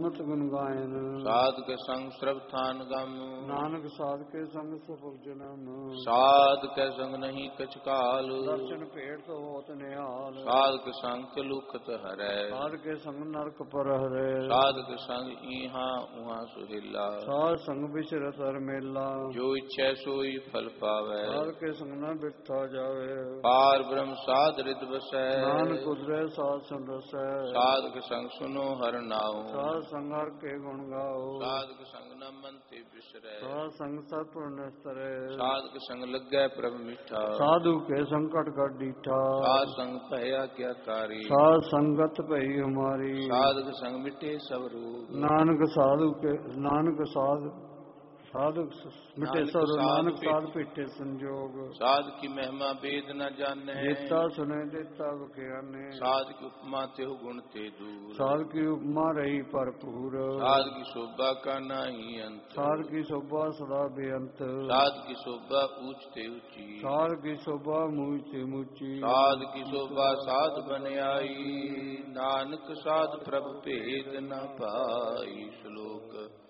ਮਤ ਗੁਣ ਗਾਇਨ ਸਾਧ ਕੇ ਸੰਗ ਸਰਬਥਾਨ ਗਮ ਨਾਨਕ ਸਾਧ ਕੇ ਸੰਗ ਸਫਲ ਜਨਮ ਸਾਧ ਕੇ ਸੰਗ ਨਹੀਂ ਕਛ ਕਾਲ ਦਰਸ਼ਨ ਭੇਟ ਤੋਂ ਹੋਤ ਨਿਹਾਲ ਸਾਧ ਕੇ ਸੰਗ ਕੇ ਲੁਖਤ ਹਰੈ ਸਾਧ ਕੇ ਸੰਗ ਨਰਕ ਪਰ ਹਰੇ ਸਾਧ ਕੇ ਸੰਗ ਈਹਾਂ ਉਹਾਂ ਸੁਹੇਲਾ ਸਾਧ ਸੰਗ ਵਿਚਰਤ ਹਰ ਮੇਲਾ ਜੋ ਇਛੈ ਸੋਈ ਫਲ ਪਾਵੈ ਸਾਧ ਕੇ ਸੰਗ ਨਾ ਬਿਰਥਾ ਜਾਵੇ ਪਾਰ ਬ੍ਰਹਮ ਸਾਧ ਰਿਤ ਵਸੈ ਨਾਨਕ ਉਦਰੇ ਸਾਧ ਸੰਦਸੈ ਸਾਧ ਕੇ ਸੰਗ ਸੁਨੋ ਹਰ ਨਾਉ ਸਾਧ ਸੰਗ ਹਰ ਕੇ ਗੁਣ ਗਾਓ ਸਾਧ ਕੇ ਸੰਗ ਨ ਮਨ ਤੇ ਬਿਸਰੈ ਸਾਧ ਸੰਗ ਸਤਿ ਨਿਸਤਰੈ ਸਾਧ ਕੇ ਸੰਗ ਲੱਗੈ ਪ੍ਰਭ ਮਿੱਠਾ ਸਾਧੂ ਕੇ ਸੰਕਟ ਕਰ ਡੀਠਾ ਸਾਧ ਸੰਗ ਭਇਆ ਕਿਆ ਕਾਰੀ ਸਾਧ ਸੰਗਤ ਭਈ ਹਮਾਰੀ ਸਾਧ ਕੇ ਸੰਗ ਮਿਟੇ ਸਭ ਰੋਗ ਨਾਨਕ ਸਾਧੂ ਕੇ ਨਾਨਕ ਸਾਧ ਮਿਟੇ ਸਭ ਨਾਨਕ ਸਾਧ ਭੇਟੇ ਸੰਜੋਗ ਸਾਧ ਕੀ ਮਹਿਮਾ ਬੇਦ ਨ ਜਾਣੈ ਜੇਤਾ ਸੁਨੇ ਦੇਤਾ ਬਖਿਆਨੇ ਸਾਧ ਕੀ ਉਪਮਾ ਤਿਹੁ ਗੁਣ ਤੇ ਦੂਰ ਸਾਧ ਕੀ ਉਪਮਾ ਰਹੀ ਭਰਪੂਰ ਸਾਧ ਕੀ ਸ਼ੋਭਾ ਕਾ ਨਾਹੀ ਅੰਤ ਸਾਧ ਕੀ ਸ਼ੋਭਾ ਸਦਾ ਬੇਅੰਤ ਸਾਧ ਕੀ ਸ਼ੋਭਾ ਊਚ ਤੇ ਉੱਚੀ ਸਾਧ ਕੀ ਸ਼ੋਭਾ ਮੂਚ ਤੇ ਮੂਚੀ ਸਾਧ ਕੀ ਸ਼ੋਭਾ ਸਾਧ ਬਨਿਆਈ ਨਾਨਕ ਸਾਧ ਪ੍ਰਭ ਭੇਦ ਨ ਪਾਈ ਸ਼ਲੋਕ